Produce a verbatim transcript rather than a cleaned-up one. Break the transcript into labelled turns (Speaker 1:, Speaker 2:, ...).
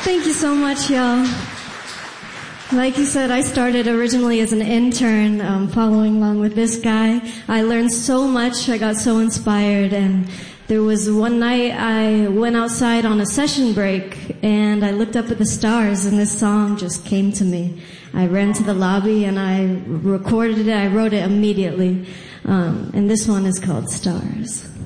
Speaker 1: Thank you so much, y'all. Like you said, I started originally as an intern, um, following along with this guy. I learned so much. I got so inspired, and there was one night I went outside on a session break, and I looked up at the stars, and this song just came to me. I ran to the lobby, and I recorded it. I wrote it immediately, um, and this one is called Stars.